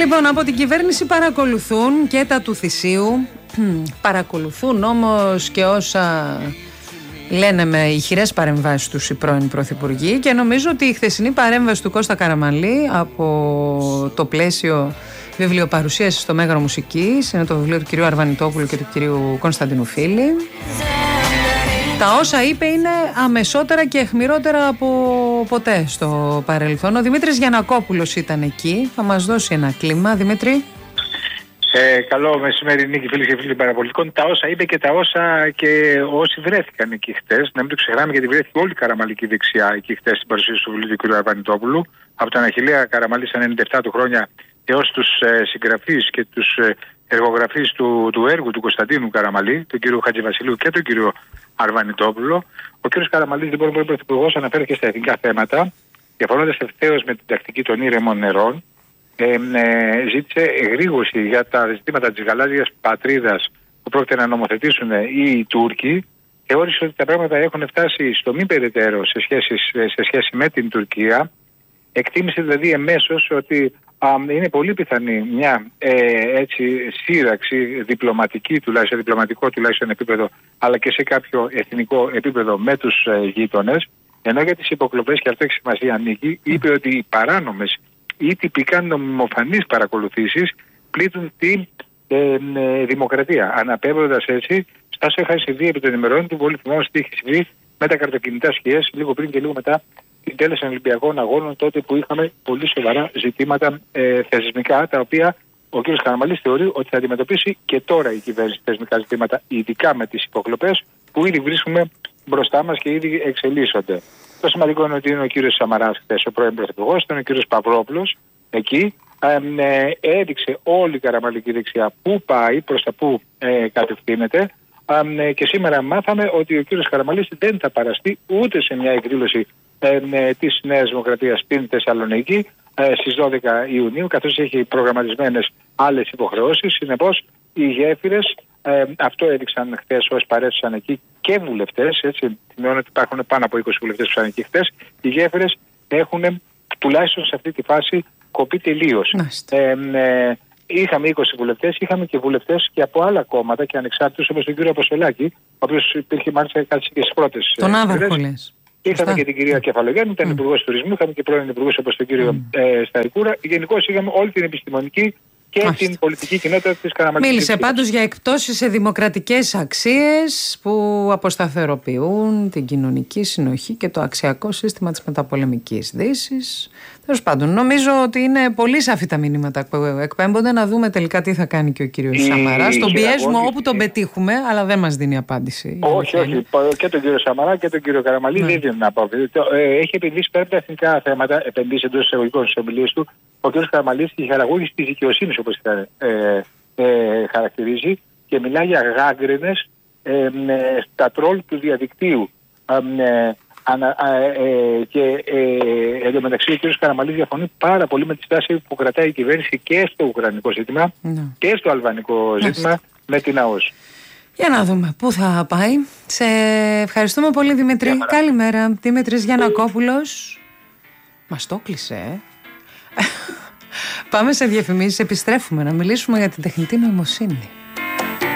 Λοιπόν, από την κυβέρνηση παρακολουθούν και τα του θυσίου. Παρακολουθούν όμως και όσα λένε με ηχηρές παρεμβάσεις τους οι πρώην πρωθυπουργοί, και νομίζω ότι η χθεσινή παρέμβαση του Κώστα Καραμανλή από το πλαίσιο βιβλιοπαρουσίαση στο Μέγαρο Μουσικής, είναι το βιβλίο του κυρίου Αρβανιτόπουλου και του κυρίου Κωνσταντίνου Φίλη. Τα όσα είπε είναι αμεσότερα και αιχμηρότερα από ποτέ στο παρελθόν. Ο Δημήτρης Γιαννακόπουλος ήταν εκεί, θα μας δώσει ένα κλίμα. Δημήτρη. Καλό μεσημέρι, Νίκη, φίλοι και φίλοι παραπολιτικών. Τα όσα είπε και τα όσα και όσοι βρέθηκαν εκεί χτες, να μην το ξεχνάμε, γιατί βρέθηκε όλη η καραμαλική δεξιά εκεί χτες στην παρουσίαση του βιβλίου του κ. Αρβανιτόπουλου. Από τον Αχιλλέα Καραμανλή στα 97 του χρόνια έως τους συγγραφείς και τους εργογραφείς του έργου του Κωνσταντίνου Καραμανλή, τον κ. Χατζηβασιλείου και τον κ. Αρβανιτόπουλο. Ο κ. Καραμανλής, λοιπόν, ο πρωθυπουργός, αναφέρθηκε στα εθνικά θέματα, διαφωνώντας ευθέως με την τακτική των ήρεμων νερών. Ζήτησε εγρήγορση για τα ζητήματα της γαλάζιας πατρίδας που πρόκειται να νομοθετήσουν οι Τούρκοι. Θεώρησε ότι τα πράγματα έχουν φτάσει στο μη περαιτέρω σε σχέση με την Τουρκία. Εκτίμησε δηλαδή εμέσως ότι είναι πολύ πιθανή μια σύραξη διπλωματικό τουλάχιστον επίπεδο, αλλά και σε κάποιο εθνικό επίπεδο με τους γείτονες. Ενώ για τις υποκλοπές, και αυτό έχει σημασία, Νίκη, είπε ότι οι παράνομες ή τυπικά νομιμοφανείς παρακολουθήσεις πλήττουν τη δημοκρατία. Αναπέμποντας έτσι στα όσα είχαν συμβεί επί των ημερών του, πολύ θυμόμαστε τι είχε συμβεί με τα καρτοκινητά σκιές λίγο πριν και λίγο μετά την τέλεση των Ολυμπιακών Αγώνων, τότε που είχαμε πολύ σοβαρά ζητήματα θεσμικά, τα οποία ο κ. Καραμανλής θεωρεί ότι θα αντιμετωπίσει και τώρα η κυβέρνηση θεσμικά ζητήματα, ειδικά με τις υποκλοπές που ήδη βρίσκουμε μπροστά μας και ήδη εξελίσσονται. Το σημαντικό είναι ότι είναι ο κύριος Σαμαράς χθες, ο πρώην πρωθυπουργός, ήταν ο κύριος Παυρόπουλος εκεί. Έδειξε όλη η καραμανλική δεξιά πού πάει, προς τα πού κατευθύνεται. Και σήμερα μάθαμε ότι ο κύριος Καραμανλής δεν θα παραστεί ούτε σε μια εκδήλωση της Νέας Δημοκρατίας στην Θεσσαλονίκη στις 12 Ιουνίου, καθώς έχει προγραμματισμένες άλλες υποχρεώσεις. Συνεπώς οι γέφυρες, αυτό έδειξαν χθες όσοι παρέστησαν εκεί, και βουλευτές, έτσι, σημειώνω ότι υπάρχουν πάνω από 20 βουλευτές που ήταν εκεί χθες, οι γέφυρες έχουν τουλάχιστον σε αυτή τη φάση κοπεί τελείως. Είχαμε 20 βουλευτές, είχαμε και βουλευτές και από άλλα κόμματα και ανεξάρτητους, όπως τον κύριο Αποστολάκη, ο οποίος υπήρχε μάλιστα και στις πρώτες. Τον Άβαρχο λες. Είχαμε και την κυρία Κεφαλογιάννη, ήταν υπουργός τουρισμού, είχαμε και πρώην υπουργούς όπως τον κύριο Σταϊκούρα. Γενικώς είχαμε όλη την επιστημονική και την πολιτική κοινότητα της Καραμανλής. Μίλησε πάντως για εκπτώσεις σε δημοκρατικές αξίες που αποσταθεροποιούν την κοινωνική συνοχή και το αξιακό σύστημα της μεταπολεμικής Δύσης. Τέλος πάντων, νομίζω ότι είναι πολύ σαφή τα μηνύματα που εκπέμπονται. Να δούμε τελικά τι θα κάνει και ο κύριος Σαμαράς. Τον πιέζουμε όπου τον πετύχουμε, αλλά δεν μας δίνει απάντηση. Όχι. Και τον κύριο Σαμαρά και τον κύριο Καραμανλή δεν δίνουν απάντηση. Έχει επενδύσει πέρα από τα εθνικά θέματα, επενδύσει εντός εισαγωγικών στις ομιλίες του. Ο κ. Καραμανλής στη χειραγώγηση της δικαιοσύνης, όπως χαρακτηρίζει, και μιλάει για γάγκρινες στα τρόλ του διαδικτύου. Και εν τω μεταξύ ο κ. Καραμανλής διαφωνεί πάρα πολύ με τη στάση που κρατάει η κυβέρνηση και στο ουκρανικό ζήτημα και στο αλβανικό ζήτημα με την ΑΟΣ. Για να δούμε πού θα πάει. Σε ευχαριστούμε πολύ, Δημήτρη. Καλημέρα. Δημήτρης Γιαννακόπουλος. Μας το κλείσε, Πάμε σε διαφημίσεις, επιστρέφουμε να μιλήσουμε για την τεχνητή νοημοσύνη.